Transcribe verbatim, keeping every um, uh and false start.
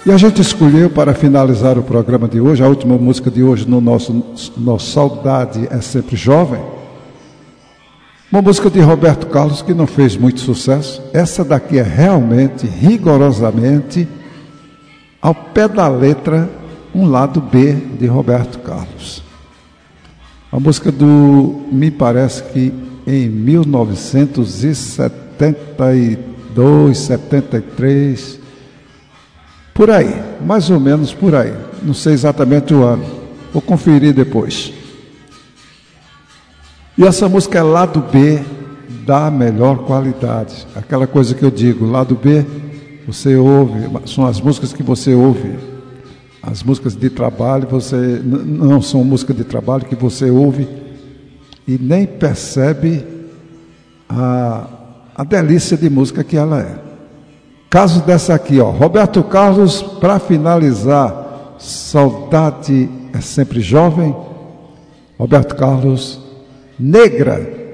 E a gente escolheu para finalizar o programa de hoje, a última música de hoje no nosso, nosso Saudade é Sempre Jovem, uma música de Roberto Carlos que não fez muito sucesso. Essa daqui é realmente, rigorosamente, ao pé da letra, um lado B de Roberto Carlos. A música do, me parece que em mil novecentos e setenta e dois, setenta e três, por aí, mais ou menos por aí. Não sei exatamente o ano, vou conferir depois. E essa música é lado B da melhor qualidade. Aquela coisa que eu digo, lado B, você ouve, são as músicas que você ouve. As músicas de trabalho, você não são músicas de trabalho que você ouve e nem percebe a, a delícia de música que ela é. Caso dessa aqui, ó, Roberto Carlos, para finalizar, Saudade é Sempre Jovem, Roberto Carlos, Negra.